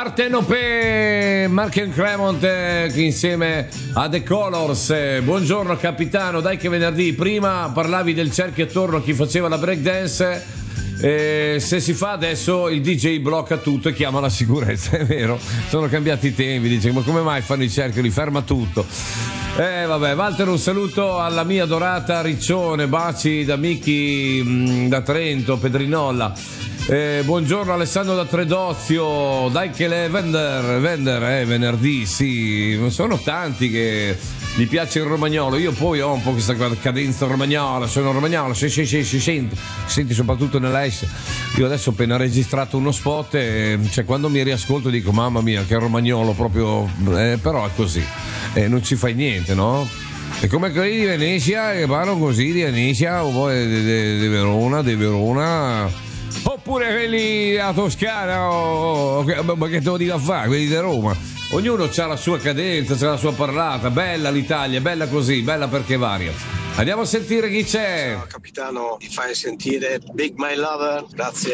Partenope, Mark and Cremont che insieme a The Colors. Buongiorno capitano, dai che venerdì prima parlavi del cerchio attorno a chi faceva la breakdance, se si fa adesso il DJ blocca tutto e chiama la sicurezza, è vero, sono cambiati i tempi, dice ma come mai fanno i cerchi, li ferma tutto. Vabbè, Walter, un saluto alla mia adorata Riccione, baci da Miki da Trento, Pedrinolla. Buongiorno Alessandro da Tredozio, dai che le Vender, venerdì, sì, sono tanti che gli piace il romagnolo, io poi ho un po' questa cadenza romagnola, sono romagnolo, si senti soprattutto nella S. Io adesso ho appena registrato uno spot e cioè, quando mi riascolto dico mamma mia che romagnolo proprio, però è così, non ci fai niente, no? E come quelli di Venezia che parlano così di Venezia o poi di Verona. Oppure quelli della Toscana, ma che te lo dico a fare, quelli di Roma. Ognuno ha la sua cadenza, c'ha la sua parlata. Bella l'Italia, bella così, bella perché varia. Andiamo a sentire chi c'è. Ciao capitano, mi fai sentire Big My Lover, grazie.